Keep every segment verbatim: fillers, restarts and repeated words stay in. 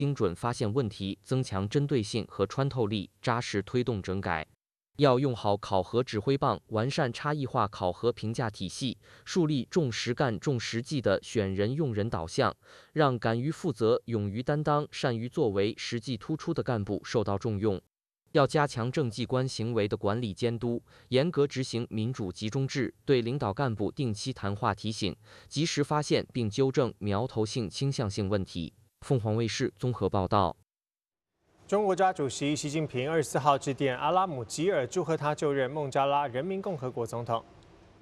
精准发现问题，增强针对性和穿透力，扎实推动整改。要用好考核指挥棒，完善差异化考核评价体系，树立重实干重实际的选人用人导向，让敢于负责、勇于担当、善于作为、实际突出的干部受到重用。要加强政绩官行为的管理监督，严格执行民主集中制，对领导干部定期谈话提醒，及时发现并纠正苗头性、倾向性问题。凤凰卫视综合报道。 中国国家主席习近平二十四号致电阿拉姆吉尔，祝贺他就任孟加拉人民共和国总统。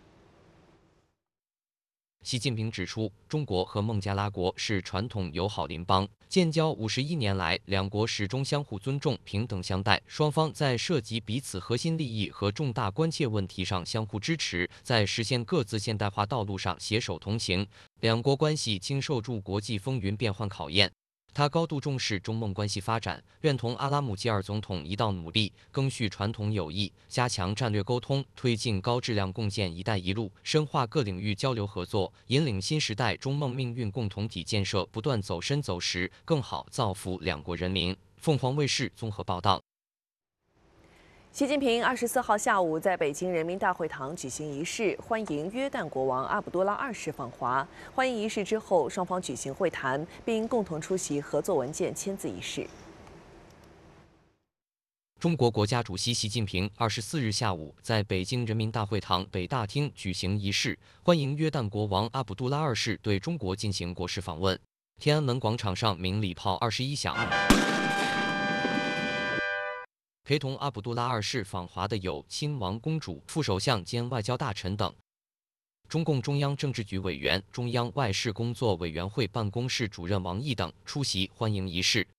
习近平指出，中国和孟加拉国是传统友好邻邦，建交五十一年来，两国始终相互尊重、平等相待，双方在涉及彼此核心利益和重大关切问题上相互支持，在实现各自现代化道路上携手同行，两国关系经受住国际风云变幻考验。他高度重视中孟关系发展，愿同阿拉姆吉尔总统一道努力，赓续传统友谊，加强战略沟通，推进高质量共建“一带一路”，深化各领域交流合作，引领新时代中孟命运共同体建设不断走深走实，更好造福两国人民。凤凰卫视综合报道。 习近平二十四号下午在北京人民大会堂举行仪式，欢迎约旦国王阿卜杜拉二世访华。欢迎仪式之后，双方举行会谈，并共同出席合作文件签字仪式。 中国国家主席习近平二十四日下午在北京人民大会堂北大厅举行仪式，欢迎约旦国王阿卜杜拉二世对中国进行国事访问。天安门广场上鸣礼炮二十一响。陪同阿卜杜拉二世访华的有亲王公主、副首相兼外交大臣等。中共中央政治局委员、中央外事工作委员会办公室主任王毅等出席欢迎仪式。